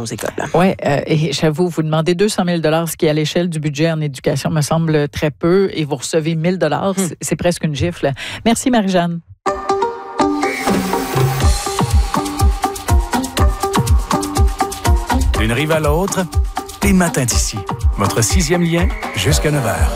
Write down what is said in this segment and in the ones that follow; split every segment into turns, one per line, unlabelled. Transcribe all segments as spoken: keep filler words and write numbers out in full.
écoles.
Oui, euh, et j'avoue, vous demandez deux cent mille dollars, ce qui à l'échelle du budget en éducation me semble très peu, et vous recevez mille dollars, hum. c'est, c'est presque une gifle. Merci Marie-Jeanne.
D'une rive à l'autre, les matins d'ici. Votre sixième lien jusqu'à neuf heures.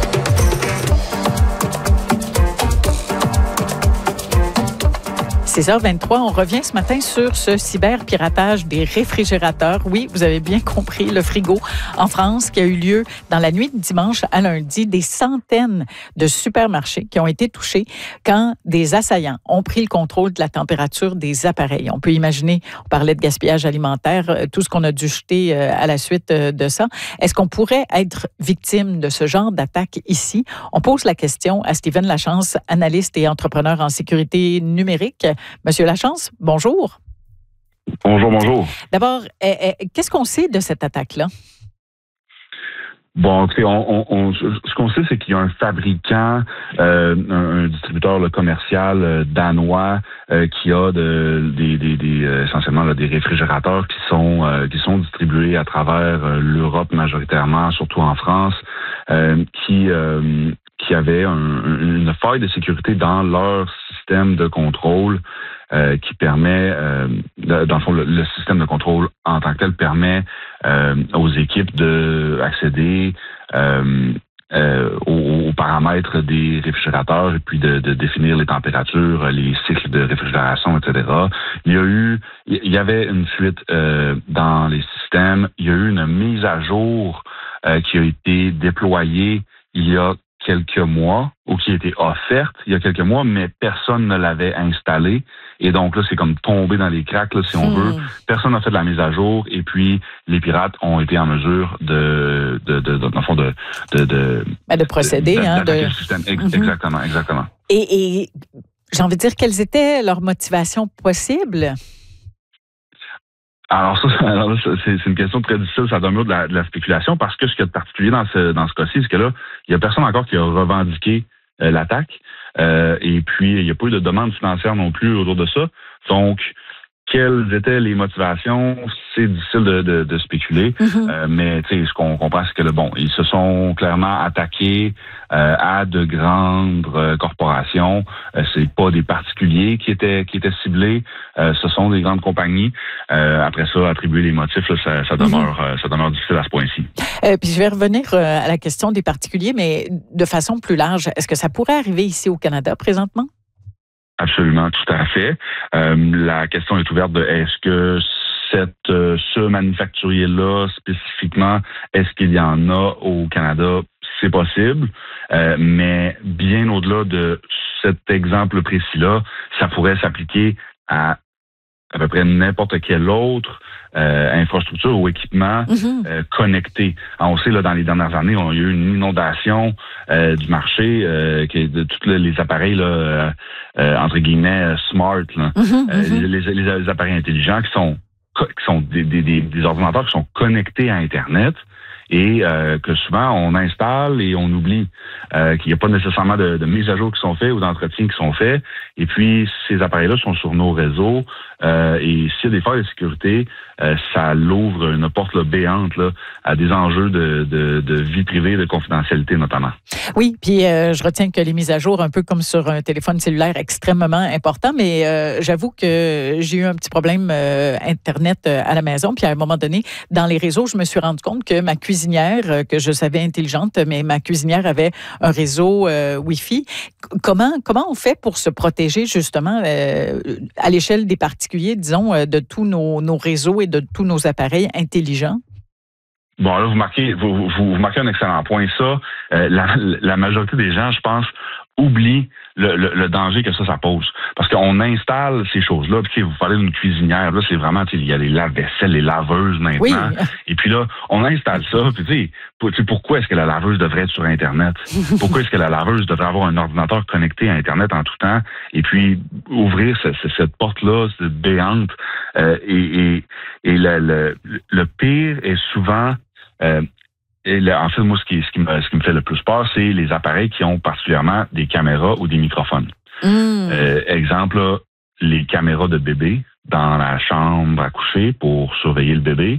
six heures vingt-trois, on revient ce matin sur ce cyberpiratage des réfrigérateurs. Oui, vous avez bien compris, le frigo en France qui a eu lieu dans la nuit de dimanche à lundi. Des centaines de supermarchés qui ont été touchés quand des assaillants ont pris le contrôle de la température des appareils. On peut imaginer, on parlait de gaspillage alimentaire, tout ce qu'on a dû jeter à la suite de ça. Est-ce qu'on pourrait être victime de ce genre d'attaque ici? On pose la question à Steven Lachance, analyste et entrepreneur en sécurité numérique. Monsieur Lachance, bonjour.
Bonjour, bonjour.
D'abord, eh, eh, qu'est-ce qu'on sait de cette attaque-là?
Bon, écoutez, on, on, on, ce qu'on sait, c'est qu'il y a un fabricant, euh, un, un distributeur là, commercial euh, danois euh, qui a de, des, des, des, euh, essentiellement là, des réfrigérateurs qui sont euh, qui sont distribués à travers euh, l'Europe majoritairement, surtout en France, euh, qui euh, qui avaient un, une faille de sécurité dans leur système de contrôle euh, qui permet, euh, dans le fond, le, le système de contrôle en tant que tel permet euh, aux équipes d'accéder euh, euh, aux, aux paramètres des réfrigérateurs et puis de, de définir les températures, les cycles de réfrigération, et cetera. Il y a eu, il y avait une fuite euh, dans les systèmes. Il y a eu une mise à jour euh, qui a été déployée il y a quelques mois, ou qui a été offerte il y a quelques mois, mais personne ne l'avait installée. Et donc là, c'est comme tombé dans les cracks, là, si on mmh. veut. Personne n'a fait de la mise à jour. Et puis, les pirates ont été en mesure de, de, de, de dans le fond, de, de, de,
ben de procéder, de, hein, de...
le système. Mmh. Exactement, exactement.
Et, et j'ai envie de dire, quelles étaient leurs motivations possibles?
Alors ça, alors là, c'est, c'est une question très difficile, ça demeure de la, de la spéculation, parce que ce qu'il y a de particulier dans ce, dans ce cas-ci, c'est que là, il y a personne encore qui a revendiqué euh, l'attaque, euh, et puis il n'y a pas eu de demande financière non plus autour de ça. Donc, quelles étaient les motivations, c'est difficile de, de, de spéculer, mm-hmm. euh, mais tu sais, ce qu'on comprend, c'est que le bon, ils se sont clairement attaqués euh, à de grandes euh, corporations. Euh, c'est pas des particuliers qui étaient qui étaient ciblés, euh, ce sont des grandes compagnies. Euh, après ça, attribuer les motifs, là, ça, ça demeure mm-hmm. euh, ça demeure difficile à ce point-ci.
Euh, puis je vais revenir euh, à la question des particuliers, mais de façon plus large, est-ce que ça pourrait arriver ici au Canada présentement?
Absolument, tout à fait. Euh, la question est ouverte de est-ce que cette, euh, ce manufacturier-là, spécifiquement, est-ce qu'il y en a au Canada? C'est possible, euh, mais bien au-delà de cet exemple précis-là, ça pourrait s'appliquer à à peu près n'importe quelle autre euh, infrastructure ou équipement mm-hmm. euh, connecté. On sait, là, dans les dernières années, on a eu une inondation euh, du marché euh, qui est de tous les appareils, là, euh, euh, entre guillemets, smart, là, mm-hmm. euh, les, les, les appareils intelligents qui sont qui sont des, des, des ordinateurs qui sont connectés à Internet et euh, que souvent on installe et on oublie euh, qu'il n'y a pas nécessairement de, de mise à jour qui sont faits ou d'entretien qui sont faits. Et puis, ces appareils-là sont sur nos réseaux euh, et s'il y a des failles de sécurité, euh, ça l'ouvre une porte là, béante là, à des enjeux de, de, de vie privée, de confidentialité notamment.
Oui, puis euh, je retiens que les mises à jour, un peu comme sur un téléphone cellulaire, extrêmement important, mais euh, j'avoue que j'ai eu un petit problème euh, Internet euh, à la maison, puis à un moment donné, dans les réseaux, je me suis rendu compte que ma cuisinière, que je savais intelligente, mais ma cuisinière avait un réseau euh, Wi-Fi. Comment, comment on fait pour se protéger justement euh, à l'échelle des particuliers, disons, euh, de tous nos, nos réseaux et de tous nos appareils intelligents?
Bon, là, vous marquez, vous, vous, vous marquez un excellent point. Ça, euh, la, la majorité des gens, je pense, oublient le, le, le danger que ça, ça pose. Parce qu'on installe ces choses-là. Puis, vous parlez d'une cuisinière. Là, c'est vraiment, il y a les lave-vaisselle, les laveuses maintenant. Oui. Et puis là, on installe ça. Puis, tu sais, pourquoi est-ce que la laveuse devrait être sur Internet? Pourquoi est-ce que la laveuse devrait avoir un ordinateur connecté à Internet en tout temps? Et puis, ouvrir ce, ce, cette porte-là, cette béante. Euh, et et, et le, le, le pire est souvent... Euh, et là, en fait, moi, ce qui, ce, qui me, ce qui me fait le plus peur, c'est les appareils qui ont particulièrement des caméras ou des microphones. Mmh. Euh, exemple, là, les caméras de bébé dans la chambre à coucher pour surveiller le bébé.